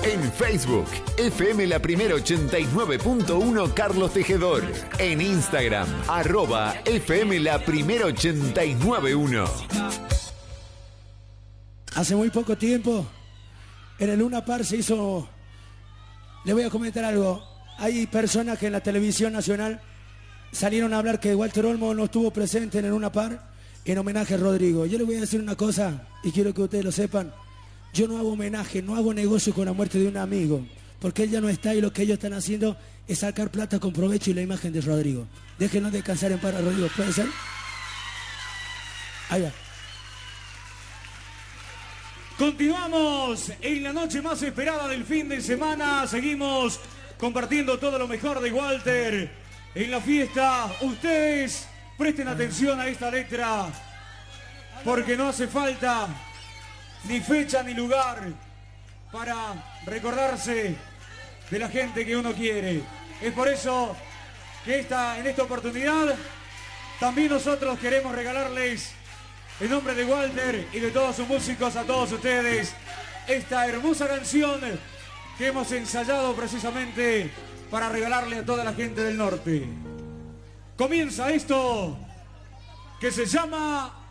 En Facebook, FM La Primera 89.1 Carlos Tejedor. En Instagram, @FM La Primera 89.1. Hace muy poco tiempo, en el Luna Park se hizo... Le voy a comentar algo. Hay personas que en la televisión nacional salieron a hablar que Walter Olmo no estuvo presente en el Luna Park en homenaje a Rodrigo. Yo le voy a decir una cosa y quiero que ustedes lo sepan. Yo no hago homenaje, no hago negocio con la muerte de un amigo, porque él ya no está y lo que ellos están haciendo es sacar plata con provecho y la imagen de Rodrigo. Déjenlo descansar en paz a Rodrigo, ¿puede ser? Ahí va. Continuamos en la noche más esperada del fin de semana. Seguimos compartiendo todo lo mejor de Walter en la fiesta. Ustedes presten atención a esta letra, porque no hace falta ni fecha ni lugar para recordarse de la gente que uno quiere. Es por eso que en esta oportunidad también nosotros queremos regalarles, en nombre de Walter y de todos sus músicos, a todos ustedes, esta hermosa canción que hemos ensayado precisamente para regalarle a toda la gente del norte. Comienza esto que se llama